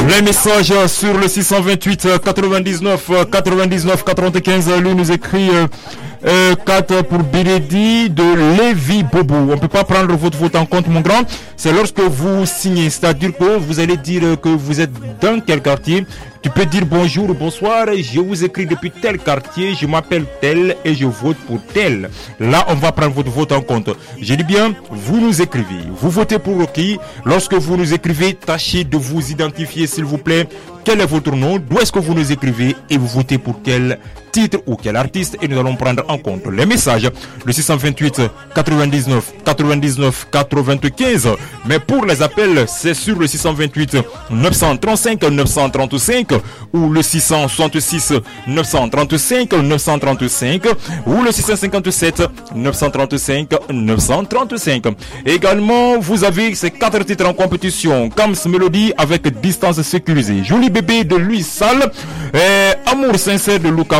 Les messages sur le 628 99 99 95. Lui nous écrit 4 pour Bénédit de Lévi Bobo. On ne peut pas prendre votre vote en compte, mon grand. C'est lorsque vous signez, c'est-à-dire que vous allez dire que vous êtes dans quel quartier. Tu peux dire bonjour ou bonsoir, je vous écris depuis tel quartier, je m'appelle tel et je vote pour tel. Là, on va prendre votre vote en compte. Je dis bien, vous nous écrivez. Vous votez pour qui? Lorsque vous nous écrivez, tâchez de vous identifier, s'il vous plaît. Quel est votre nom? D'où est-ce que vous nous écrivez? Et vous votez pour quel titre ou quel artiste? Et nous allons prendre en compte les messages. Le 628 99 99 95. Mais pour les appels, c'est sur le 628 935 935 ou le 666 935 935 ou le 657 935 935. Également, vous avez ces 4 titres en compétition. Kams Melody avec distance sécurisée. Joli bébé de Louis Salle. Amour sincère de Lucas